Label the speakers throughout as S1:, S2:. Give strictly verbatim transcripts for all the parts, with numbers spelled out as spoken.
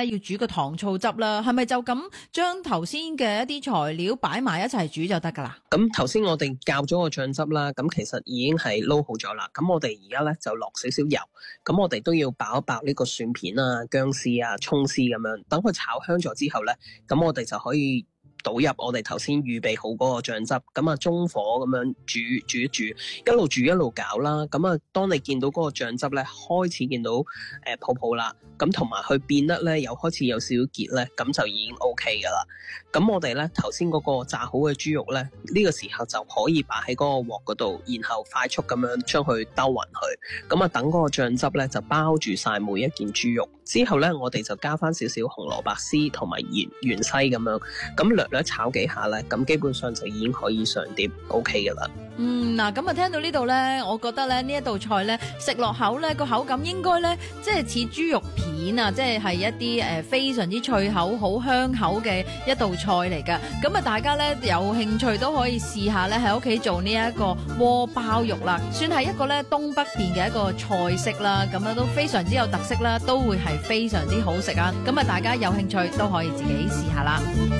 S1: 咧要煮個糖醋汁啦，係咪就咁將頭先嘅一啲材料擺埋一齊煮就得噶啦？
S2: 咁頭先我哋教咗個醬汁啦，咁其實已經係撈好咗啦。咁我哋而家咧就落少少油，咁我哋都要爆一爆呢個蒜片啊、薑絲啊、蔥絲咁樣，等佢炒香咗之後咧，咁我哋就可以倒入我哋頭先預備好嗰個醬汁，咁啊中火咁樣煮煮一煮，一路煮一路攪啦。咁啊，當你見到嗰個醬汁咧開始見到誒、呃、泡泡啦，咁同埋佢變得咧又開始有少少結咧，咁就已經 O K 噶啦。咁我哋咧頭先嗰個炸好嘅豬肉咧，呢、呢個時候就可以擺喺嗰個鑊嗰度，然後快速咁樣將佢兜勻佢。咁啊，等嗰個醬汁咧就包住晒每一件豬肉。之後咧，我哋就加翻少少紅蘿蔔絲同埋芫芫茜咁樣，咁略略炒幾下咧，咁基本上就已經可以上碟 O K 噶啦。
S1: 嗯，嗱，咁啊，聽到呢度咧，我覺得咧呢一道菜咧食落口咧個口感應該咧即係似豬肉片啊，即係係一啲誒非常之脆口、好香口嘅一道菜嚟噶。咁啊，大家咧有興趣都可以試下咧喺屋企做呢一個鍋包肉啦，算係一個咧東北邊嘅一個菜式啦。咁啊都非常之有特色啦，都會係非常之好食啊。咁啊，大家有興趣都可以自己試下啦。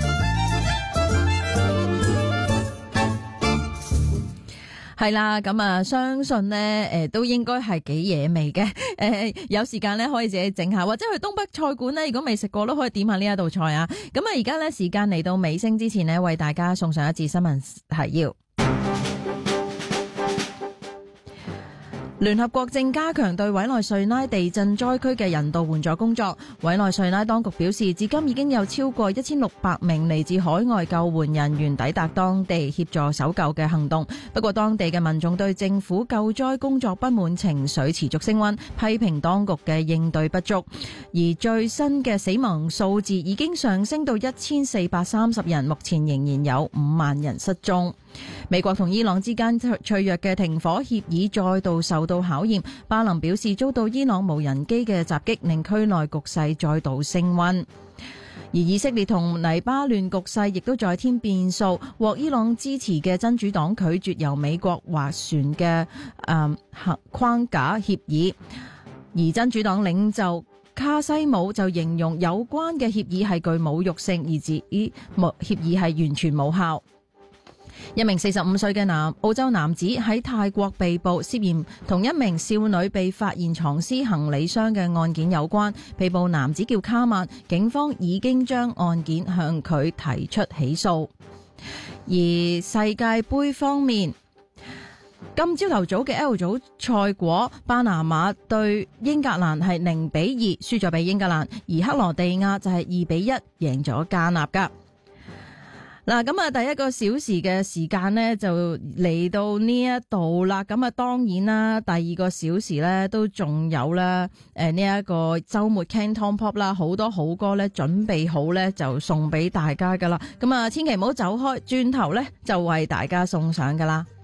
S1: 係啦，咁啊，相信咧，誒，都應該係幾惹味嘅。誒，有時間咧可以自己整下，或者去東北菜館咧，如果未食過都可以點下呢一道菜啊。咁啊，而家咧時間嚟到尾聲之前呢，為大家送上一節新聞提要。聯合國正加強對委內瑞拉地震災區嘅人道援助工作。委內瑞拉當局表示，至今已經有超過一千六百名嚟自海外救援人員抵達當地協助搜救嘅行動。不過，當地嘅民眾對政府救災工作不滿情緒持續升溫，批評當局嘅應對不足。而最新嘅死亡數字已經上升到一千四百三十人，目前仍然有五萬人失蹤。美國同伊朗之間脆弱嘅停火協議再度受到考驗，巴林表示遭到伊朗無人機嘅襲擊，令區內局勢再度升溫。而以色列同黎巴嫩局勢亦都再添變數，獲伊朗支持嘅真主黨拒絕由美國斡旋嘅誒框架協議，而真主黨領袖卡西姆就形容有關嘅協議係具侮辱性，而指協議係完全無效。一名四十五歲嘅男澳洲男子喺泰國被捕，涉嫌同一名少女被發現藏屍行李箱嘅案件有關。被捕男子叫卡曼，警方已經將案件向佢提出起訴。而世界盃方面，今朝頭早嘅 L 組賽果，巴拿馬對英格蘭係零比二輸咗俾英格蘭，而克羅地亞就係二比一贏咗加納噶。嗱，咁啊，第一個小時嘅時間呢就嚟到呢一度啦。咁啊，當然啦，第二個小時呢都仲有啦。誒，呢一個周末 Canton Pop 啦，好多好歌呢準備好呢就送俾大家噶啦。咁啊，千祈唔好走開，轉頭呢就為大家送上噶啦。